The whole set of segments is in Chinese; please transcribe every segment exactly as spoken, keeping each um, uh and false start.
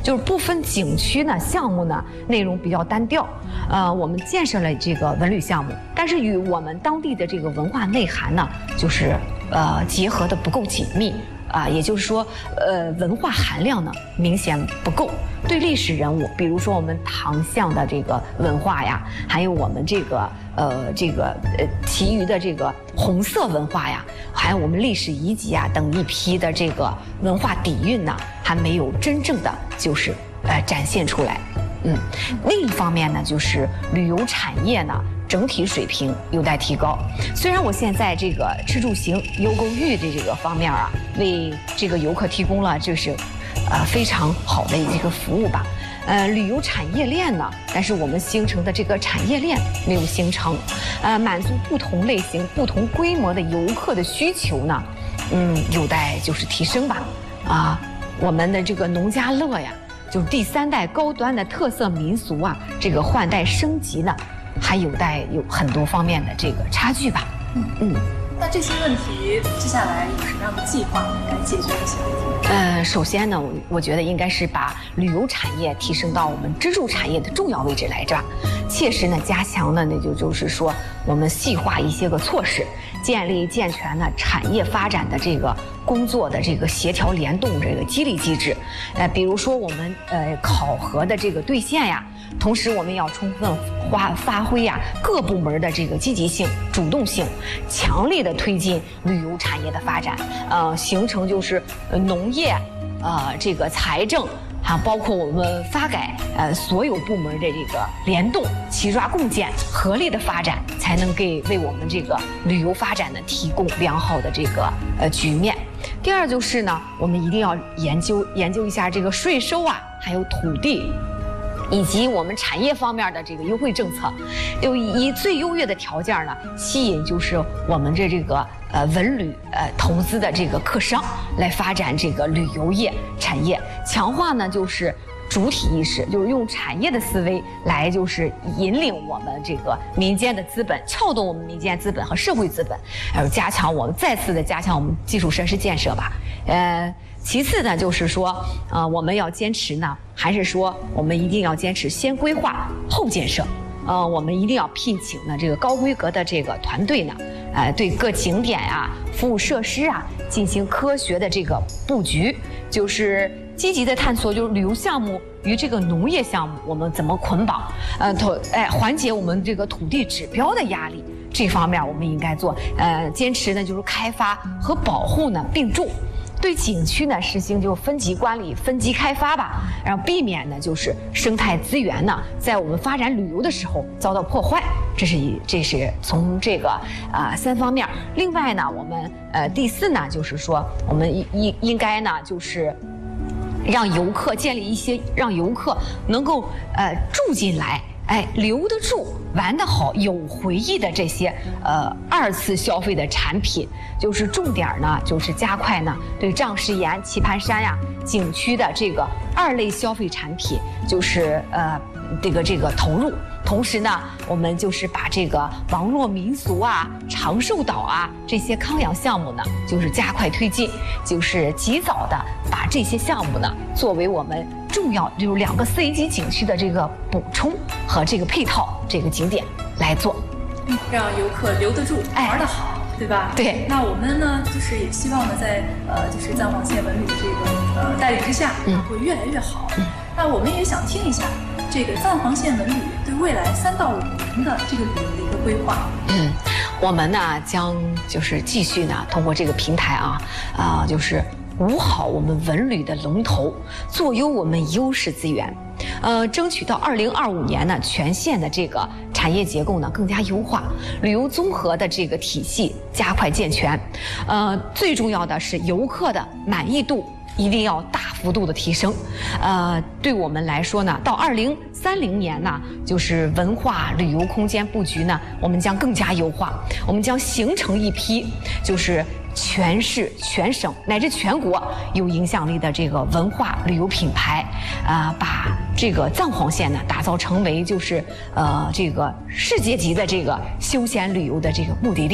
就是部分景区呢项目呢内容比较单调，呃，我们建设了这个文旅项目，但是与我们当地的这个文化内涵呢，就是呃结合的不够紧密。啊，也就是说，呃，文化含量呢明显不够。对历史人物，比如说我们唐象的这个文化呀，还有我们这个呃这个呃其余的这个红色文化呀，还有我们历史遗迹啊等一批的这个文化底蕴呢，还没有真正的就是呃展现出来。嗯，另一方面呢，就是旅游产业呢。整体水平有待提高。虽然我现在这个吃住行优购育的这个方面啊，为这个游客提供了就是，呃非常好的这个服务吧，呃旅游产业链呢，但是我们形成的这个产业链没有形成，呃满足不同类型、不同规模的游客的需求呢，嗯有待就是提升吧。啊，我们的这个农家乐呀，就是第三代高端的特色民俗啊，这个换代升级呢。还有待有很多方面的这个差距吧。 嗯嗯，那这些问题接下来有什么样的计划来解决这些问题？ 呃，首先呢，我我觉得应该是把旅游产业提升到我们支柱产业的重要位置来着，切实呢加强呢，那就就是说我们细化一些个措施，建立健全的产业发展的这个工作的这个协调联动这个激励机制。呃，比如说我们呃考核的这个兑现呀。同时，我们要充分发发挥呀各部门的这个积极性、主动性，强力的推进旅游产业的发展，呃，形成就是农业，呃，这个财政，还包括我们发改，呃，所有部门的这个联动、齐抓共建、合力的发展，才能给为我们这个旅游发展呢提供良好的这个呃局面。第二就是呢，我们一定要研究研究一下这个税收啊，还有土地。以及我们产业方面的这个优惠政策，就以最优越的条件呢，吸引就是我们的这个呃文旅呃投资的这个客商来发展这个旅游业产业，强化呢就是主体意识，就是用产业的思维来就是引领我们这个民间的资本，撬动我们民间资本和社会资本，还有加强我们再次的加强我们基础设施建设吧，呃。其次呢，就是说，呃，我们要坚持呢，还是说我们一定要坚持先规划后建设，呃，我们一定要聘请呢这个高规格的这个团队呢，呃，对各景点啊、服务设施啊进行科学的这个布局，就是积极的探索，就是旅游项目与这个农业项目我们怎么捆绑，呃，投哎缓解我们这个土地指标的压力，这方面我们应该做，呃，坚持呢就是开发和保护呢并重。对景区呢实行就分级管理、分级开发吧，然后避免呢就是生态资源呢在我们发展旅游的时候遭到破坏。这是一，这是从这个啊、呃、三方面。另外呢，我们呃第四呢就是说，我们应应应该呢就是让游客建立一些让游客能够呃住进来。哎，留得住、玩得好、有回忆的这些呃二次消费的产品，就是重点呢，就是加快呢对丈石岩、棋盘山呀景区的这个二类消费产品，就是呃这个这个投入。同时呢，我们就是把这个网络民俗啊、长寿岛啊这些康养项目呢，就是加快推进，就是及早的把这些项目呢作为我们重要就是两个四 A 级景区的这个补充和这个配套这个景点来做， 让游客留得住、哎、玩得好，对吧？ 对。 那我们呢，就是也希望呢，在呃就是藏黄县文旅的这个呃带领之下，嗯，会越来越好。嗯。那我们也想听一下这个藏黄县文旅对未来三到五年的这个旅游的一个规划。 嗯，我们呢将就是继续呢通过这个平台啊啊、呃、就是捂好我们文旅的龙头，做优我们优势资源，呃，争取到二零二五年呢全县的这个产业结构呢更加优化，旅游综合的这个体系加快健全，呃，最重要的是游客的满意度一定要大幅度的提升，呃，对我们来说呢，到二零三零年呢，就是文化旅游空间布局呢，我们将更加优化，我们将形成一批就是全市、全省乃至全国有影响力的这个文化旅游品牌，啊、呃，把这个藏黄县呢打造成为就是呃这个世界级的这个休闲旅游的这个目的地。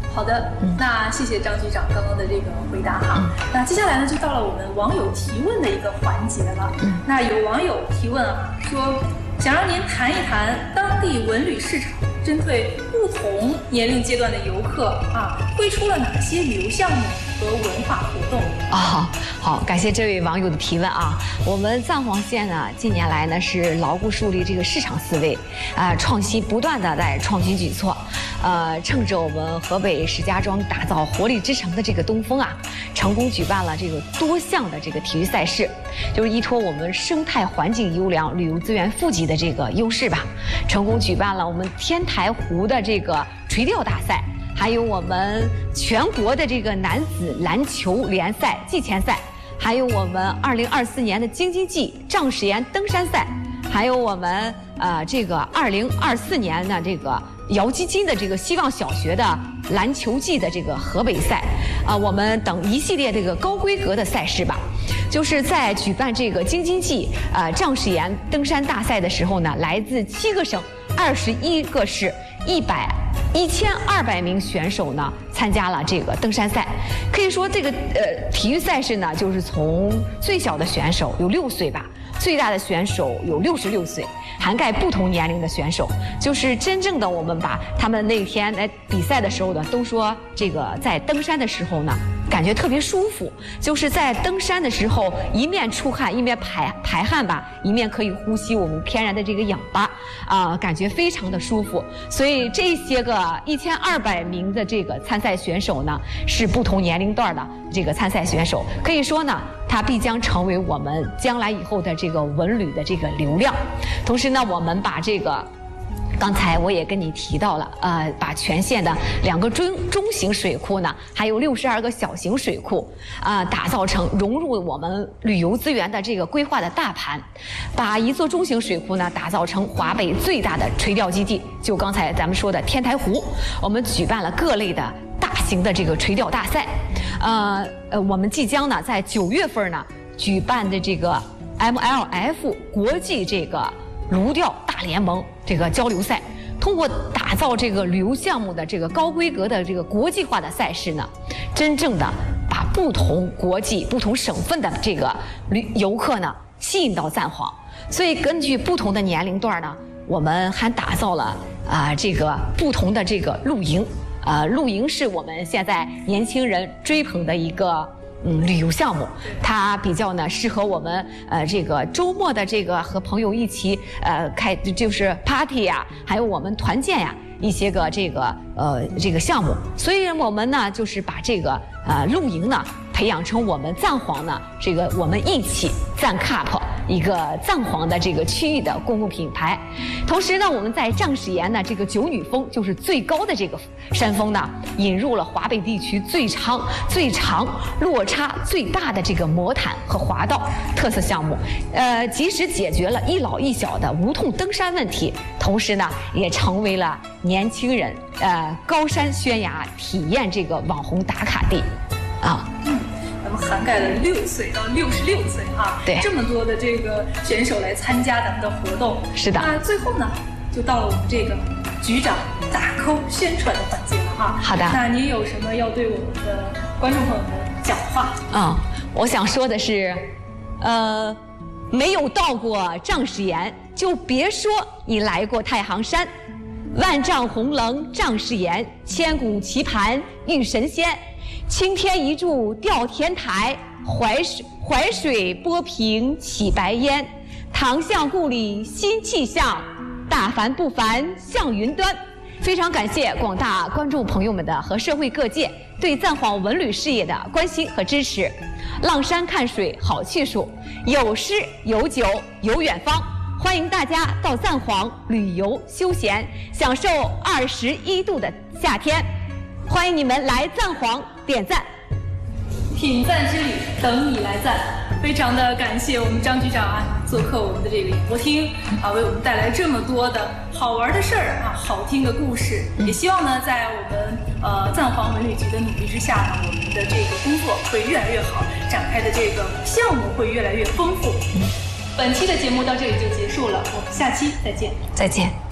好的，嗯、那谢谢张局长刚刚的这个回答哈。嗯、那接下来呢，就到了我们网友提问的一个环节了。嗯、那有网友提问啊，说想让您谈一谈当地文旅市场针对不同年龄阶段的游客啊，推出了哪些旅游项目和文化活动啊、哦？好，感谢这位网友的提问啊。我们藏黄县呢，近年来呢是牢固树立这个市场思维，啊、呃，创新不断的在创新举措，呃，趁着我们河北石家庄打造活力之城的这个东风啊，成功举办了这个多项的这个体育赛事，就是依托我们生态环境优良、旅游资源富集的这个优势吧，成功举办了我们天台湖的这个垂钓大赛。还有我们全国的这个男子篮球联赛季前赛，还有我们二零二四年的京津冀丈石岩登山赛，还有我们呃这个二零二四年的这个姚基金的这个希望小学的篮球季的这个河北赛，啊、呃，我们等一系列这个高规格的赛事吧。就是在举办这个京津冀呃丈石岩登山大赛的时候呢，来自七个省、二十一个市、一百一千二百名选手呢参加了这个登山赛。可以说这个呃体育赛事呢，就是从最小的选手有六岁吧，最大的选手有六十六岁，涵盖不同年龄的选手。就是真正的我们把他们那天来比赛的时候呢，都说这个在登山的时候呢，感觉特别舒服，就是在登山的时候一面出汗一面排排汗吧，一面可以呼吸我们天然的这个氧吧，啊、呃，感觉非常的舒服。所以这些个一千二百名的这个参赛选手呢，是不同年龄段的这个参赛选手，可以说呢，它必将成为我们将来以后的这个文旅的这个流量。同时呢，我们把这个。刚才我也跟你提到了，呃，把全县的两个中中型水库呢，还有六十二个小型水库，啊、呃，打造成融入我们旅游资源的这个规划的大盘，把一座中型水库呢打造成华北最大的垂钓基地。就刚才咱们说的天台湖，我们举办了各类的大型的这个垂钓大赛，呃呃，我们即将呢在九月份呢举办的这个 M L F 国际这个鲈钓大联盟这个交流赛，通过打造这个旅游项目的这个高规格的这个国际化的赛事呢，真正的把不同国际、不同省份的这个旅游客呢吸引到藏黄。所以根据不同的年龄段呢，我们还打造了啊、呃、这个不同的这个露营，呃，露营是我们现在年轻人追捧的一个。嗯，旅游项目，它比较呢适合我们呃这个周末的这个和朋友一起呃开就是 party 呀、啊，还有我们团建呀、啊、一些个这个呃这个项目，所以我们呢就是把这个呃露营呢培养成我们藏黄呢这个我们一起藏 cup 一个藏黄的这个区域的公共品牌。同时呢，我们在丈石岩呢这个九女峰就是最高的这个山峰呢，引入了华北地区最长最长落差最大的这个魔毯和滑道特色项目，呃，及时解决了一老一小的无痛登山问题，同时呢，也成为了年轻人呃高山悬崖体验这个网红打卡地，啊。 嗯，咱们涵盖了六岁到六十六岁啊， 对， 这么多的这个选手来参加咱们的活动。 是的。 那最后呢，就到了我们这个局长打 call 宣传的环节了哈。 好的。 那您有什么要对我们的观众朋友们讲话？ 嗯，我想说的是，呃，没有到过丈石岩，就别说你来过太行山。万丈红棱丈石岩，千古棋盘遇神仙。青天一柱吊天台，淮水淮水波平起白烟。唐巷故里新气象，大凡不凡向云端。非常感谢广大观众朋友们的和社会各界对藏黄文旅事业的关心和支持。浪山看水好去处，有诗有酒有远方。欢迎大家到藏黄旅游休闲，享受二十一度的夏天。欢迎你们来藏黄点赞， 品赞之旅等你来赞。非常的感谢我们张局长啊，做客我们的这个演播厅啊，为我们带来这么多的好玩的事儿啊，好听的故事。也希望呢，在我们呃藏黄文旅局的努力之下呢，我们的这个工作会越来越好，展开的这个项目会越来越丰富。本期的节目到这里就结束了，我们下期再见。 再见。